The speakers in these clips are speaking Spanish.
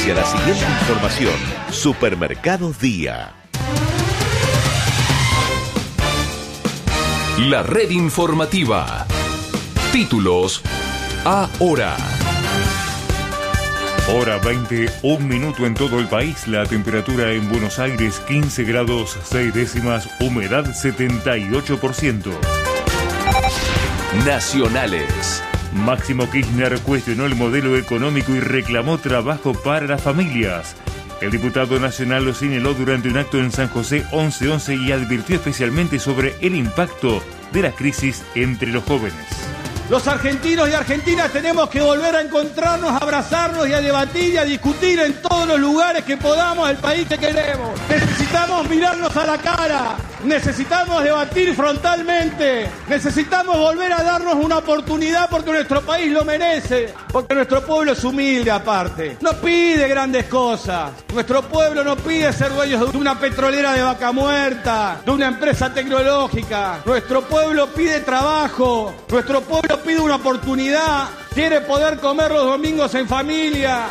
auspicia la siguiente información. Supermercados Día. La red informativa. Títulos ahora. Hora 20, 1 minuto en todo el país. La temperatura en Buenos Aires 15 grados 6 décimas, humedad 78%. Nacionales. Máximo Kirchner cuestionó el modelo económico y reclamó trabajo para las familias. El diputado nacional lo señaló durante un acto en San José 11-11 y advirtió especialmente sobre el impacto de la crisis entre los jóvenes. Los argentinos y argentinas tenemos que volver a encontrarnos, a abrazarnos y a debatir y a discutir en todos los lugares que podamos el país que queremos. Necesitamos mirarnos a la cara, necesitamos debatir frontalmente, necesitamos volver a darnos una oportunidad porque nuestro país lo merece, porque nuestro pueblo es humilde aparte. No pide grandes cosas, nuestro pueblo no pide ser dueños de una petrolera de vaca muerta, de una empresa tecnológica. Nuestro pueblo pide trabajo, nuestro pueblo pide una oportunidad, quiere poder comer los domingos en familia.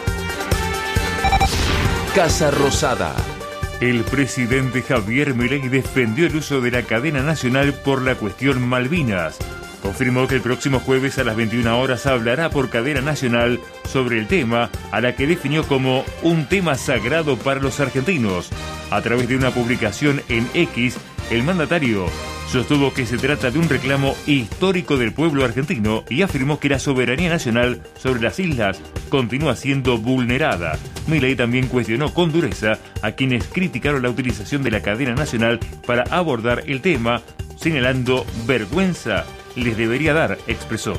Casa Rosada. El presidente Javier Milei defendió el uso de la cadena nacional por la cuestión Malvinas. Confirmó que el próximo jueves a las 21 horas hablará por cadena nacional sobre el tema, a la que definió como un tema sagrado para los argentinos. A través de una publicación en X, el mandatario sostuvo que se trata de un reclamo histórico del pueblo argentino y afirmó que la soberanía nacional sobre las islas continúa siendo vulnerada. Milei también cuestionó con dureza a quienes criticaron la utilización de la cadena nacional para abordar el tema, señalando vergüenza les debería dar, expresó.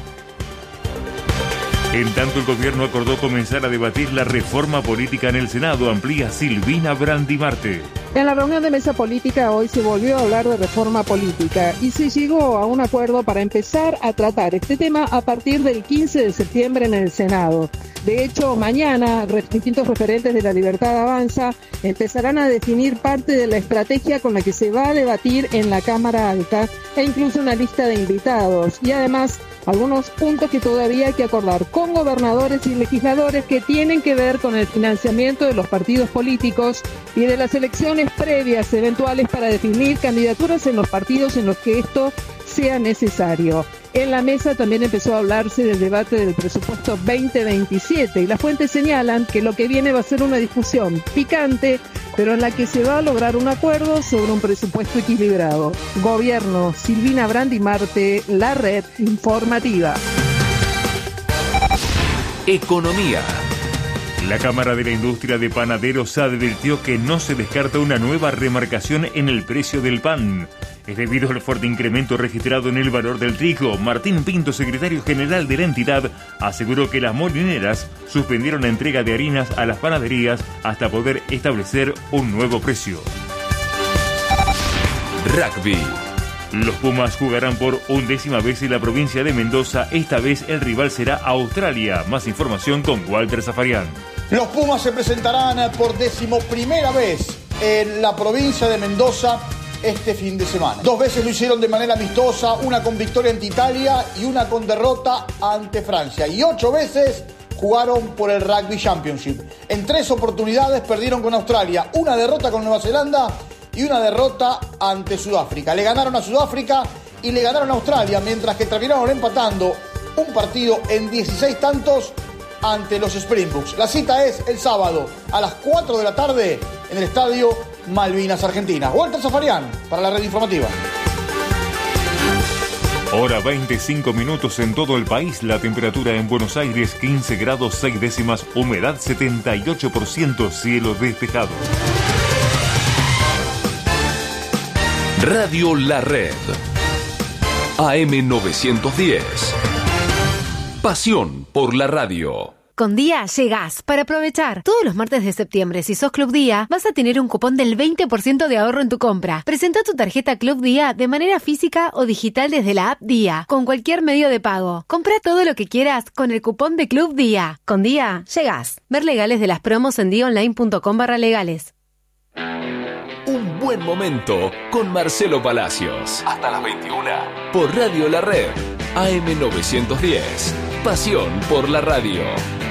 En tanto, el gobierno acordó comenzar a debatir la reforma política en el Senado, amplía Silvina Brandimarte. En la reunión de mesa política hoy se volvió a hablar de reforma política y se llegó a un acuerdo para empezar a tratar este tema a partir del 15 de septiembre en el Senado. De hecho, mañana distintos referentes de La Libertad Avanza empezarán a definir parte de la estrategia con la que se va a debatir en la Cámara Alta e incluso una lista de invitados y además algunos puntos que todavía hay que acordar con gobernadores y legisladores que tienen que ver con el financiamiento de los partidos políticos y de las elecciones previas eventuales para definir candidaturas en los partidos en los que esto sea necesario. En la mesa también empezó a hablarse del debate del presupuesto 2027 y las fuentes señalan que lo que viene va a ser una discusión picante, pero en la que se va a lograr un acuerdo sobre un presupuesto equilibrado. Gobierno, Silvina Brandimarte, la red informativa. Economía. La Cámara de la Industria de Panaderos advirtió que no se descarta una nueva remarcación en el precio del pan. Es debido al fuerte incremento registrado en el valor del trigo. Martín Pinto, secretario general de la entidad, aseguró que las molineras suspendieron la entrega de harinas a las panaderías hasta poder establecer un nuevo precio. Rugby. Los Pumas jugarán por 11ª vez en la provincia de Mendoza. Esta vez el rival será Australia. Más información con Walter Zafarian. Los Pumas se presentarán por 11ª vez en la provincia de Mendoza este fin de semana. 2 veces lo hicieron de manera amistosa, una con victoria ante Italia y una con derrota ante Francia. Y 8 veces jugaron por el Rugby Championship. En 3 oportunidades perdieron con Australia, una derrota con Nueva Zelanda y una derrota ante Sudáfrica. Le ganaron a Sudáfrica y le ganaron a Australia, mientras que terminaron empatando un partido en 16 tantos ante los Springboks. La cita es el sábado a las 4 de la tarde en el estadio Malvinas, Argentina. Walter Zafarian para la red informativa. Hora 25 minutos en todo el país. La temperatura en Buenos Aires 15 grados 6 décimas, humedad 78%, cielo despejado. Radio La Red. AM 910. Pasión por la radio. Con Día llegás para aprovechar. Todos los martes de septiembre, si sos Club Día, vas a tener un cupón del 20% de ahorro en tu compra. Presenta tu tarjeta Club Día de manera física o digital desde la app Día, con cualquier medio de pago. Compra todo lo que quieras con el cupón de Club Día. Con Día llegás. Ver legales de las promos en diaonline.com/legales. Un buen momento con Marcelo Palacios. Hasta las 21. Por Radio La Red. AM 910. Pasión por la radio.